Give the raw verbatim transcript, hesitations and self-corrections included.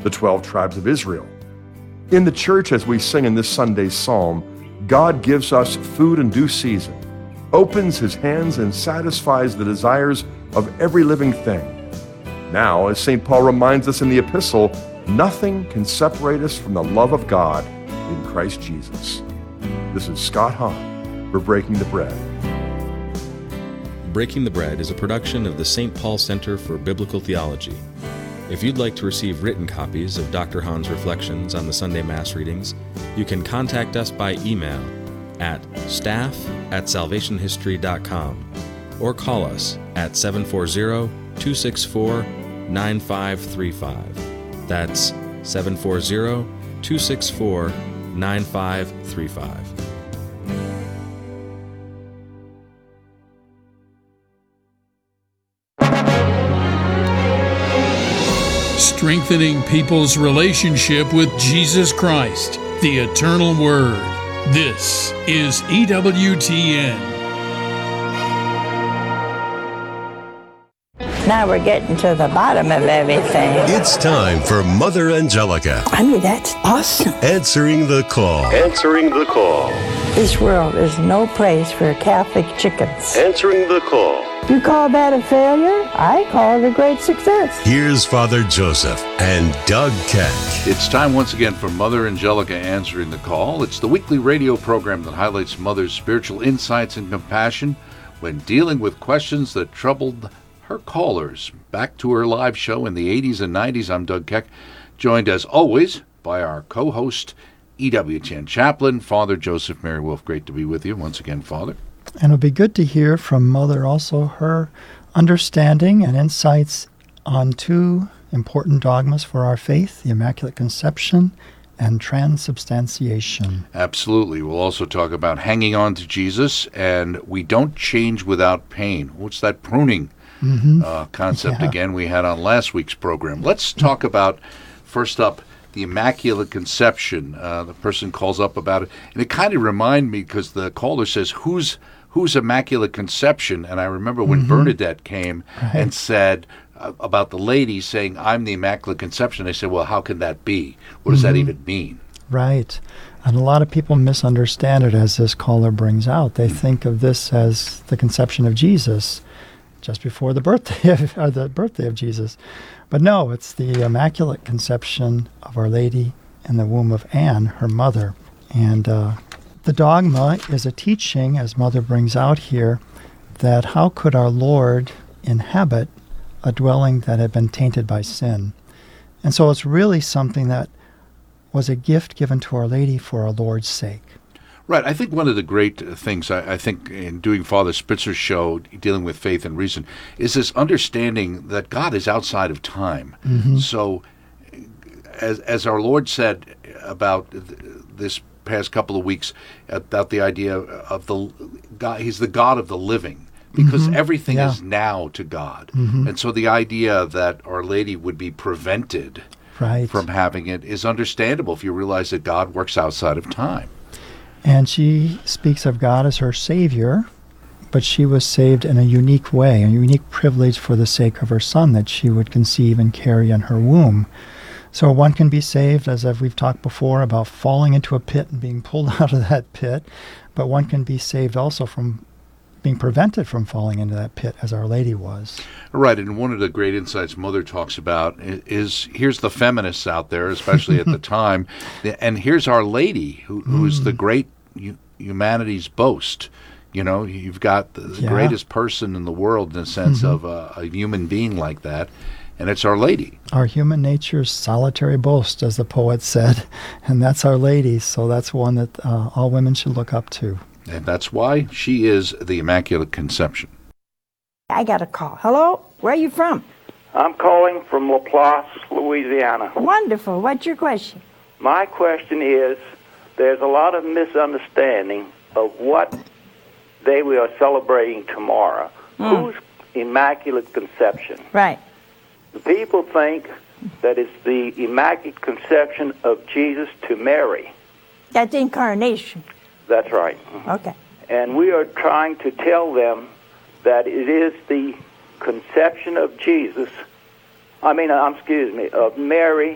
the twelve tribes of Israel. In the church, as we sing in this Sunday's psalm, God gives us food in due season, opens his hands and satisfies the desires of every living thing. Now, as Saint Paul reminds us in the epistle, nothing can separate us from the love of God in Christ Jesus. This is Scott Hahn for Breaking the Bread. Breaking the Bread is a production of the Saint Paul Center for Biblical Theology. If you'd like to receive written copies of Doctor Hahn's reflections on the Sunday Mass readings, you can contact us by email at staff at salvation history dot com or call us at seven four zero, two six four, nine five three five. That's seven four zero, two six four, nine five three five. Strengthening people's relationship with Jesus Christ, the Eternal Word. This is E W T N. Now we're getting to the bottom of everything. It's time for Mother Angelica. I mean, that's awesome. Answering the call. Answering the call. This world is no place for Catholic chickens. Answering the call. You call that a failure? I call it a great success. Here's Father Joseph and Doug Keck. It's time once again for Mother Angelica Answering the Call. It's the weekly radio program that highlights Mother's spiritual insights and compassion when dealing with questions that troubled her callers. Back to her live show in the eighties and nineties, I'm Doug Keck, joined as always by our co-host, E W T N chaplain, Father Joseph Mary Wolf. Great to be with you once again, Father. And it'll be good to hear from Mother also her understanding and insights on two important dogmas for our faith, the Immaculate Conception and transubstantiation. Absolutely. We'll also talk about hanging on to Jesus, and we don't change without pain. What's that pruning mm-hmm. uh, concept yeah. again we had on last week's program? Let's talk about, first up, the Immaculate Conception. Uh, the person calls up about it, and it kind of reminded me because the caller says, who's who's Immaculate Conception? And I remember when mm-hmm. Bernadette came right. and said uh, about the lady saying, I'm the Immaculate Conception. I said, well, how can that be? What does mm-hmm. that even mean? Right. And a lot of people misunderstand it, as this caller brings out. They mm-hmm. think of this as the conception of Jesus just before the birthday of, or the birthday of Jesus. But no, it's the Immaculate Conception of Our Lady in the womb of Anne, her mother. And uh, the dogma is a teaching, as Mother brings out here, that how could our Lord inhabit a dwelling that had been tainted by sin? And so it's really something that was a gift given to Our Lady for our Lord's sake. Right. I think one of the great things, I, I think, in doing Father Spitzer's show, dealing with faith and reason, is this understanding that God is outside of time. Mm-hmm. So, as as our Lord said about this past couple of weeks, about the idea of the God, He's the God of the living, because mm-hmm. everything yeah. is now to God. Mm-hmm. And so the idea that Our Lady would be prevented right. from having it is understandable if you realize that God works outside of time. And she speaks of God as her Savior, but she was saved in a unique way, a unique privilege for the sake of her Son that she would conceive and carry in her womb. So one can be saved, as we've talked before, about falling into a pit and being pulled out of that pit, but one can be saved also from being prevented from falling into that pit, as Our Lady was. Right, and one of the great insights Mother talks about is, is here's the feminists out there, especially at the time, and here's Our Lady, who, who is the great humanity's boast. You know, you've got the, the yeah. greatest person in the world in the sense mm-hmm. of a, a human being like that, and it's Our Lady. Our human nature's solitary boast, as the poet said, and that's Our Lady, so that's one that uh, all women should look up to. And that's why she is the Immaculate Conception. I got a call. Hello? Where are you from? I'm calling from Laplace, Louisiana. Wonderful. What's your question? My question is, there's a lot of misunderstanding of what day we are celebrating tomorrow. Mm. Who's Immaculate Conception? Right. The people think that it's the Immaculate Conception of Jesus to Mary. That's incarnation. That's right. Okay. And we are trying to tell them that it is the conception of Jesus, I mean, um, excuse me, of Mary